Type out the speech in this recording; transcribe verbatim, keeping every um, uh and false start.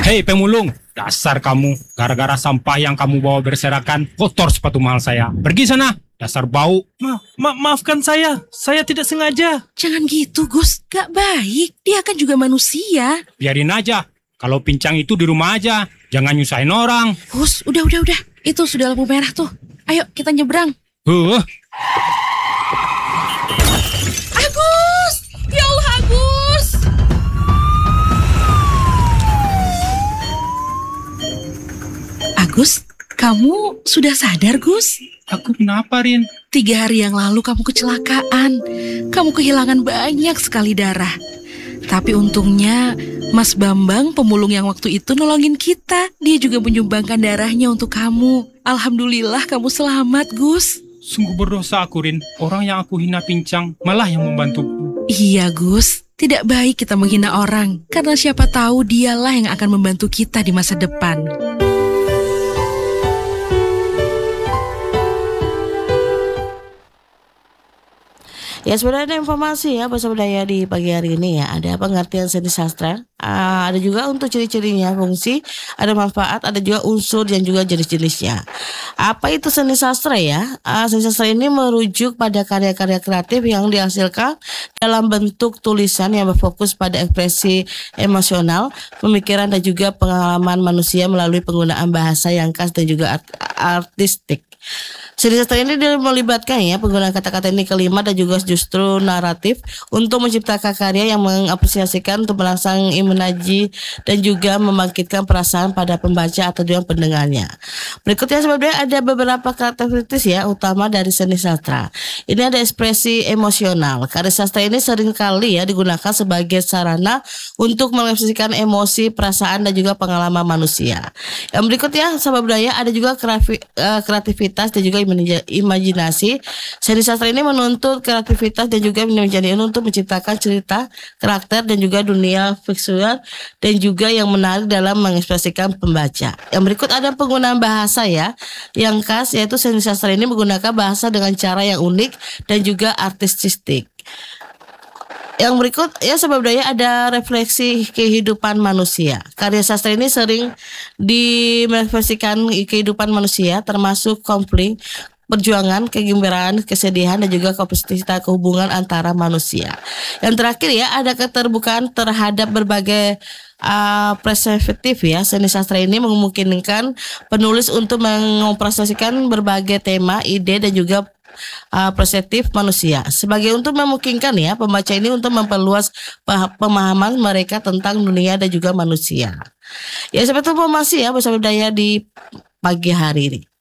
Hei pemulung, dasar kamu. Gara-gara sampah yang kamu bawa berserakan, kotor sepatu mahal saya. Pergi sana, dasar bau. Ma, ma maafkan saya, saya tidak sengaja. Jangan gitu Gus, gak baik. Dia kan juga manusia. Biarin aja, kalau pincang itu di rumah aja. Jangan nyusahin orang. Gus, udah, udah, udah. Itu sudah lampu merah tuh. Ayo kita nyebrang. Huh. Agus! Ya Allah Agus! Agus, kamu sudah sadar Gus? Aku kenapa, Rin? Tiga hari yang lalu kamu kecelakaan. Kamu kehilangan banyak sekali darah. Tapi untungnya Mas Bambang, pemulung yang waktu itu nolongin kita. Dia juga menyumbangkan darahnya untuk kamu. Alhamdulillah kamu selamat, Gus. Sungguh berdosa aku, Rin. Orang yang aku hina pincang malah yang membantuku. Iya, Gus. Tidak baik kita menghina orang. Karena siapa tahu dialah yang akan membantu kita di masa depan. Ya sebenarnya ada informasi ya bahasa budaya di pagi hari ini ya. Ada pengertian seni sastra, uh, ada juga untuk ciri-cirinya, fungsi, ada manfaat, ada juga unsur dan juga jenis-jenisnya. Apa itu seni sastra ya? Uh, seni sastra ini merujuk pada karya-karya kreatif yang dihasilkan dalam bentuk tulisan yang berfokus pada ekspresi emosional, pemikiran dan juga pengalaman manusia melalui penggunaan bahasa yang khas dan juga art- artistik. Seni sastra ini melibatkan ya penggunaan kata-kata ini kelima dan juga justru naratif untuk menciptakan karya yang mengapresiasikan untuk merangsang imajinasi dan juga membangkitkan perasaan pada pembaca atau juga pendengarnya. Berikutnya sebenarnya ada beberapa karakteristik ya utama dari seni sastra. Ini ada ekspresi emosional. Karya sastra ini seringkali ya digunakan sebagai sarana untuk mengekspresikan emosi, perasaan dan juga pengalaman manusia. Yang berikutnya sahabat budaya ada juga kreativitas dan juga imajinasi. Seni sastra ini menuntut kreativitas dan juga imajinasi untuk menciptakan cerita, karakter dan juga dunia fiksional dan juga yang menarik dalam mengekspresikan pembaca. Yang berikut ada penggunaan bahasa ya yang khas, yaitu seni sastra ini menggunakan bahasa dengan cara yang unik dan juga artistik. Yang berikut ya sahabat budaya ada refleksi kehidupan manusia. Karya sastra ini sering direfleksikan kehidupan manusia termasuk konflik, perjuangan, kegembiraan, kesedihan dan juga kompleksitas kehubungan antara manusia. Yang terakhir ya ada keterbukaan terhadap berbagai uh, perspektif ya. Seni sastra ini memungkinkan penulis untuk mengoperasikan berbagai tema, ide dan juga Uh, perspektif manusia sebagai untuk memungkinkan ya pembaca ini untuk memperluas pemahaman mereka tentang dunia dan juga manusia. Ya seperti informasi ya bersama budaya di pagi hari ini.